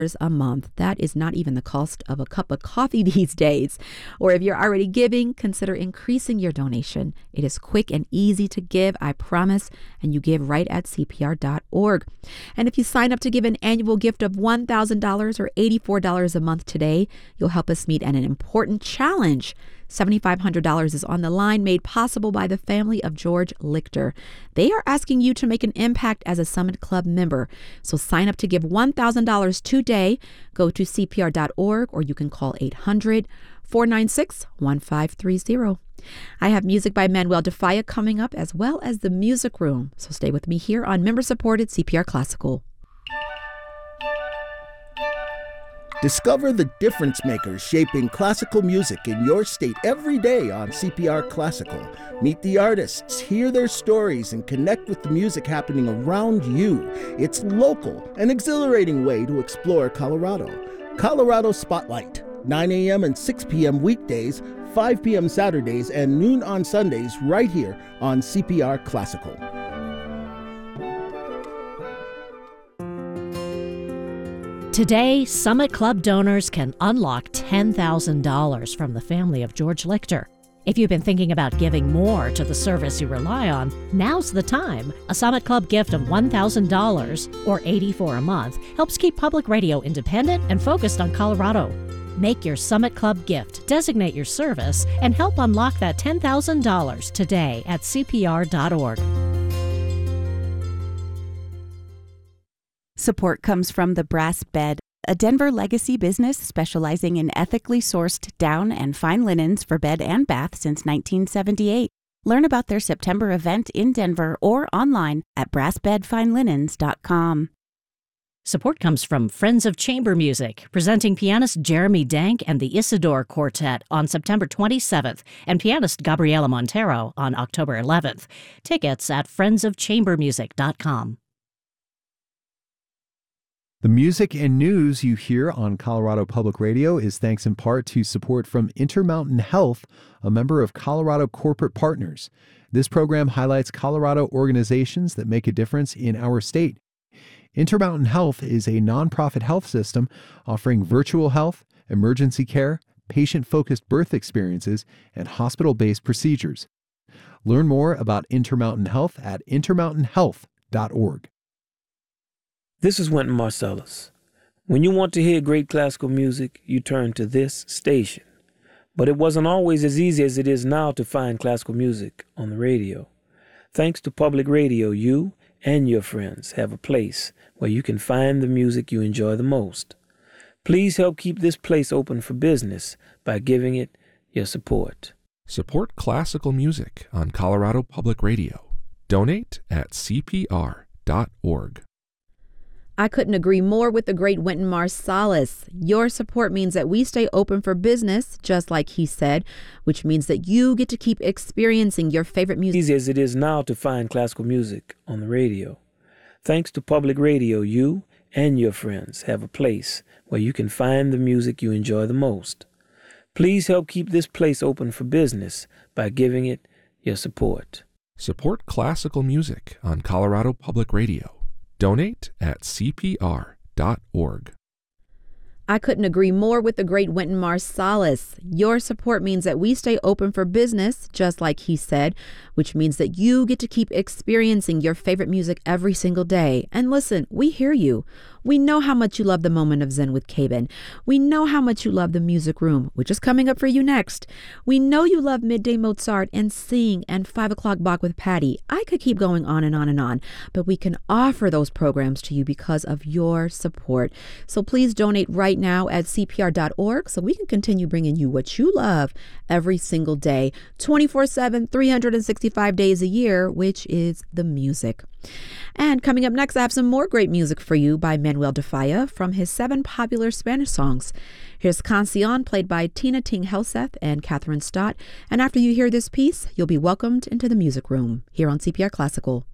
a month. That is not even the cost of a cup of coffee these days. Or if you're already giving, consider increasing your donation. It is quick and easy to give, I promise, and you give right at CPR.org. And if you sign up to give an annual gift of $1,000 or $84 a month today, you'll help us meet an important challenge. $7,500 is on the line, made possible by the family of George Lichter. They are asking you to make an impact as a Summit Club member. So sign up to give $1,000 today. Go to CPR.org or you can call 800-496-1530. I have music by Manuel DeFaya coming up, as well as the Music Room. So stay with me here on member-supported CPR Classical. Discover the difference makers shaping classical music in your state every day on CPR Classical. Meet the artists, hear their stories, and connect with the music happening around you. It's local, an exhilarating way to explore Colorado. Colorado Spotlight, 9 a.m. and 6 p.m. weekdays, 5 p.m. Saturdays, and noon on Sundays right here on CPR Classical. Today, Summit Club donors can unlock $10,000 from the family of George Lichter. If you've been thinking about giving more to the service you rely on, now's the time. A Summit Club gift of $1,000 or $84 a month helps keep public radio independent and focused on Colorado. Make your Summit Club gift, designate your service, and help unlock that $10,000 today at CPR.org. Support comes from The Brass Bed, a Denver legacy business specializing in ethically sourced down and fine linens for bed and bath since 1978. Learn about their September event in Denver or online at brassbedfinelinens.com. Support comes from Friends of Chamber Music, presenting pianist Jeremy Dank and the Isidore Quartet on September 27th and pianist Gabriela Montero on October 11th. Tickets at friendsofchambermusic.com. The music and news you hear on Colorado Public Radio is thanks in part to support from Intermountain Health, a member of Colorado Corporate Partners. This program highlights Colorado organizations that make a difference in our state. Intermountain Health is a nonprofit health system offering virtual health, emergency care, patient-focused birth experiences, and hospital-based procedures. Learn more about Intermountain Health at intermountainhealth.org. This is Wynton Marsalis. When you want to hear great classical music, you turn to this station. But it wasn't always as easy as it is now to find classical music on the radio. Thanks to public radio, you and your friends have a place where you can find the music you enjoy the most. Please help keep this place open for business by giving it your support. Support classical music on Colorado Public Radio. Donate at CPR.org. I couldn't agree more with the great Wynton Marsalis. Your support means that we stay open for business, just like he said, which means that you get to keep experiencing your favorite music. Easy as it is now to find classical music on the radio. Thanks to public radio, you and your friends have a place where you can find the music you enjoy the most. Please help keep this place open for business by giving it your support. Support classical music on Colorado Public Radio. Donate at CPR.org. I couldn't agree more with the great Wynton Marsalis. Your support means that we stay open for business, just like he said, which means that you get to keep experiencing your favorite music every single day. And listen, we hear you. We know how much you love the Moment of Zen with Caben. We know how much you love the Music Room, which is coming up for you next. We know you love Midday Mozart and Sing and 5 o'clock Bach with Patty. I could keep going on and on and on, but we can offer those programs to you because of your support. So please donate right now at CPR.org so we can continue bringing you what you love every single day, 24/7, 365 days a year, which is the music. And coming up next, I have some more great music for you by Manuel DeFaya from his 7 popular Spanish songs. Here's Cancion, played by Tina Ting Helseth and Catherine Stott. And after you hear this piece, you'll be welcomed into the Music Room here on CPR Classical.